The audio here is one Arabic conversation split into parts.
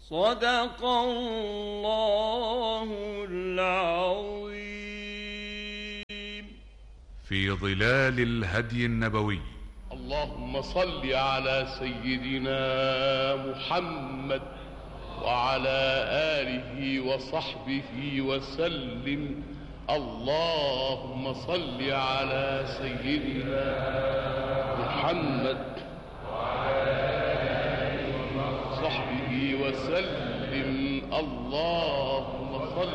صدق الله العظيم. في ظلال الهدي النبوي. اللهم صل على سيدنا محمد وعلى آله وصحبه وسلم. اللهم صل على سيدنا محمد وعلى آله وصحبه وسلم. اللهم صل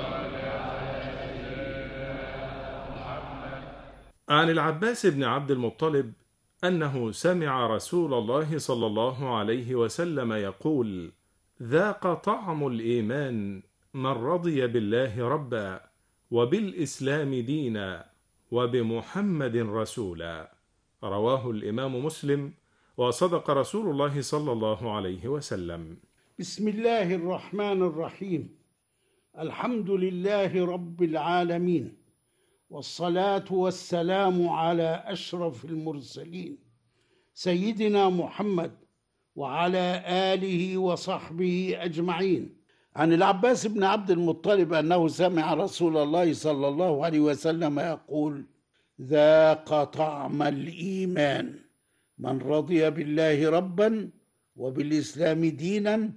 عن العباس بن عبد المطلب أنه سمع رسول الله صلى الله عليه وسلم يقول: ذاق طعم الإيمان من رضي بالله ربا وبالإسلام دينا وبمحمد رسولا. رواه الإمام مسلم. وصدق رسول الله صلى الله عليه وسلم. بسم الله الرحمن الرحيم. الحمد لله رب العالمين، والصلاة والسلام على أشرف المرسلين سيدنا محمد وعلى آله وصحبه أجمعين. عن العباس بن عبد المطلب أنه سمع رسول الله صلى الله عليه وسلم يقول: ذاق طعم الإيمان من رضي بالله ربا وبالإسلام دينا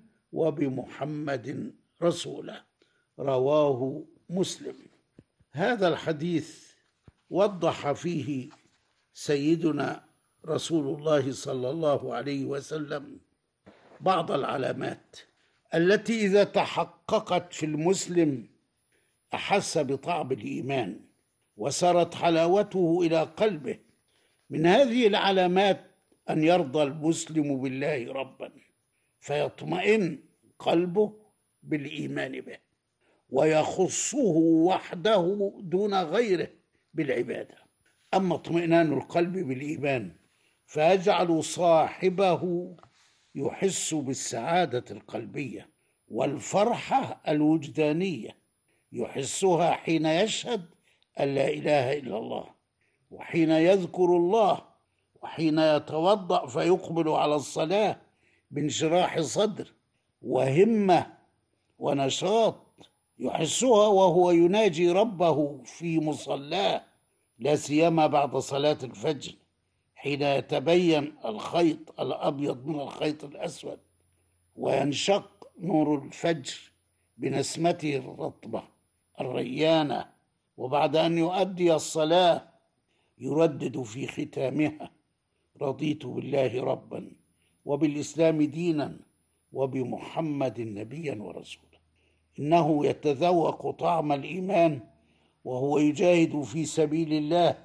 وبمحمد رسولا. رواه مسلم. هذا الحديث وضح فيه سيدنا رسول الله صلى الله عليه وسلم بعض العلامات التي إذا تحققت في المسلم أحس بطعم الإيمان وسرت حلاوته إلى قلبه. من هذه العلامات أن يرضى المسلم بالله ربا فيطمئن قلبه بالإيمان به، ويخصه وحده دون غيره بالعبادة. أما اطمئنان القلب بالإيمان فيجعل صاحبه يحس بالسعادة القلبية والفرحة الوجدانية، يحسها حين يشهد أن لا إله إلا الله، وحين يذكر الله، وحين يتوضأ فيقبل على الصلاة بانشراح صدر وهمة ونشاط، يحسها وهو يناجي ربه في مصلاه، لا سيما بعد صلاة الفجر حين يتبين الخيط الأبيض من الخيط الأسود وينشق نور الفجر بنسمته الرطبة الريانة، وبعد أن يؤدي الصلاة يردد في ختامها: رضيت بالله ربا وبالإسلام دينا وبمحمد نبيا ورسولا. إنه يتذوق طعم الإيمان وهو يجاهد في سبيل الله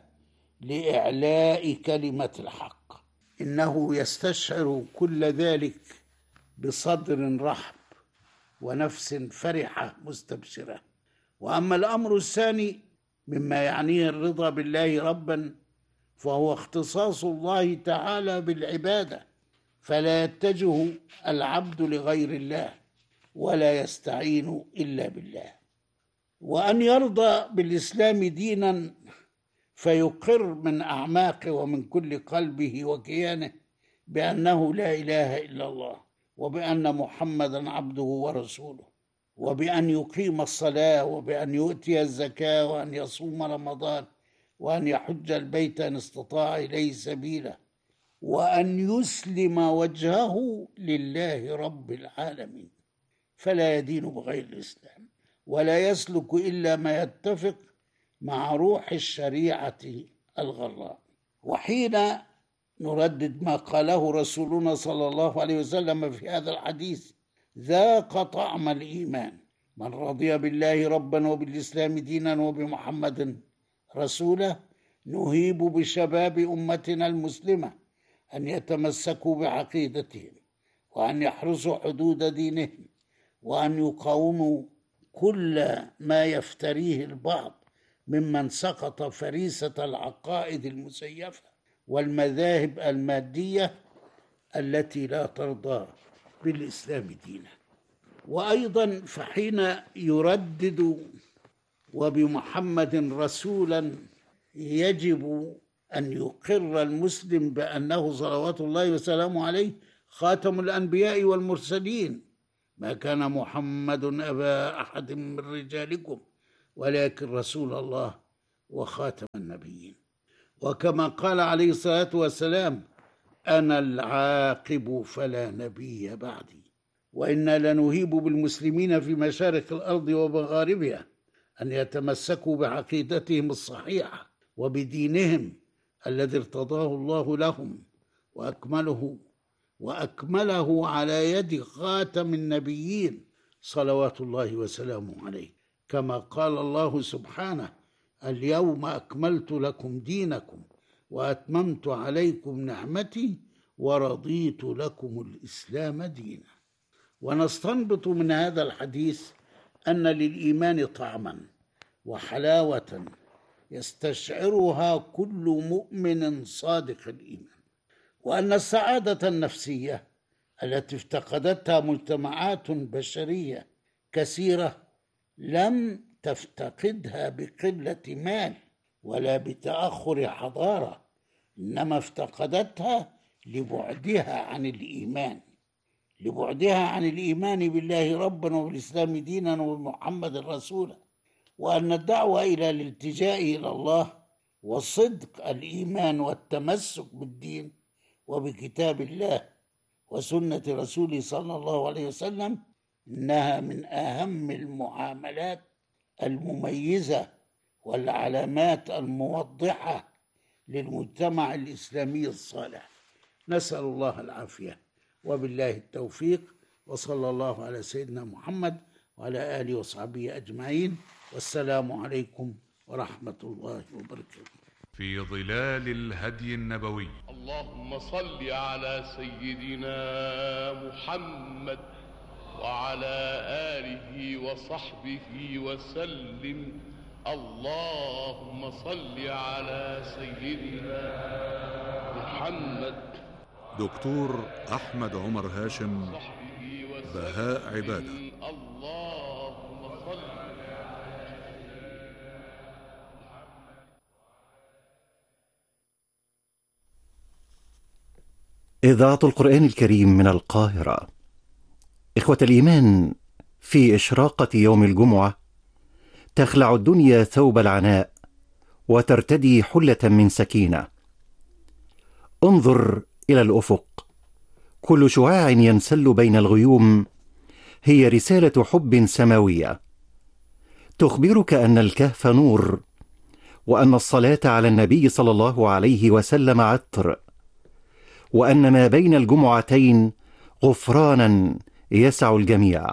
لإعلاء كلمة الحق. إنه يستشعر كل ذلك بصدر رحب ونفس فرحة مستبشرة. وأما الأمر الثاني مما يعنيه الرضا بالله ربا فهو اختصاص الله تعالى بالعبادة، فلا يتجه العبد لغير الله ولا يستعين إلا بالله. وأن يرضى بالإسلام دينا فيقر من أعماقه ومن كل قلبه وكيانه بأنه لا إله إلا الله، وبأن محمدا عبده ورسوله، وبأن يقيم الصلاة، وبأن يؤتي الزكاة، وأن يصوم رمضان، وأن يحج البيت إن استطاع إليه سبيلا، وأن يسلم وجهه لله رب العالمين، فلا يدين بغير الإسلام ولا يسلك إلا ما يتفق مع روح الشريعة الغراء. وحين نردد ما قاله رسولنا صلى الله عليه وسلم في هذا الحديث: ذاق طعم الإيمان من رضي بالله ربا وبالإسلام دينا وبمحمد رسولا، نهيب بشباب أمتنا المسلمة أن يتمسكوا بعقيدتهم، وأن يحرسوا حدود دينهم، وأن يقاوموا كل ما يفتريه البعض ممن سقط فريسة العقائد المزيفة والمذاهب المادية التي لا ترضى بالإسلام دينا. وأيضا فحين يردد وبمحمد رسولا يجب أن يقر المسلم بأنه صلوات الله وسلامه عليه خاتم الأنبياء والمرسلين، ما كان محمد أبا أحد من رجالكم ولكن رسول الله وخاتم النبيين. وكما قال عليه الصلاة والسلام: أنا العاقب فلا نبي بعدي. وإنا لنهيب بالمسلمين في مشارق الأرض ومغاربها أن يتمسكوا بعقيدتهم الصحيحة وبدينهم الذي ارتضاه الله لهم وأكمله على يد خاتم النبيين صلوات الله وسلامه عليه، كما قال الله سبحانه: اليوم أكملت لكم دينكم وأتممت عليكم نعمتي ورضيت لكم الإسلام دينا. ونستنبط من هذا الحديث أن للإيمان طعما وحلاوة يستشعرها كل مؤمن صادق الإيمان، وأن السعادة النفسية التي افتقدتها مجتمعات بشرية كثيرة لم تفتقدها بقلة مال ولا بتأخر حضارة، إنما افتقدتها لبعدها عن الإيمان بالله ربا وبالإسلام دينا وبمحمد رسولا، وأن الدعوة إلى الالتجاء إلى الله وصدق الإيمان والتمسك بالدين وبكتاب الله وسنة رسوله صلى الله عليه وسلم إنها من أهم المعاملات المميزة والعلامات الموضحة للمجتمع الإسلامي الصالح. نسأل الله العافية وبالله التوفيق، وصلى الله على سيدنا محمد وعلى آله وصحبه أجمعين، والسلام عليكم ورحمة الله وبركاته. في ظلال الهدي النبوي. اللهم صل على سيدنا محمد وعلى آله وصحبه وسلم. اللهم صل على سيدنا محمد. دكتور أحمد عمر هاشم، بهاء عبادة. اللهم صل. إذاعة القرآن الكريم من القاهرة. إخوة الإيمان، في إشراقة يوم الجمعة تخلع الدنيا ثوب العناء وترتدي حلة من سكينة. انظر إلى الأفق، كل شعاع ينسل بين الغيوم هي رسالة حب سماوية تخبرك أن الكهف نور، وأن الصلاة على النبي صلى الله عليه وسلم عطر، وأن ما بين الجمعتين غفرانا يسع الجميع.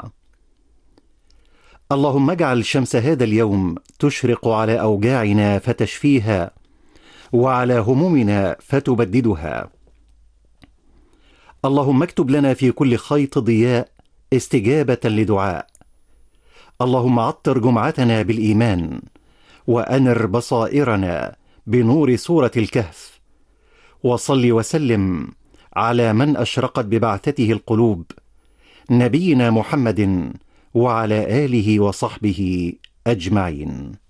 اللهم اجعل شمس هذا اليوم تشرق على أوجاعنا فتشفيها، وعلى همومنا فتبددها. اللهم اكتب لنا في كل خيط ضياء استجابة لدعاء. اللهم عطر جمعتنا بالإيمان، وأنر بصائرنا بنور سورة الكهف. وصل وسلم على من أشرقت ببعثته القلوب، نبينا محمد وعلى آله وصحبه أجمعين.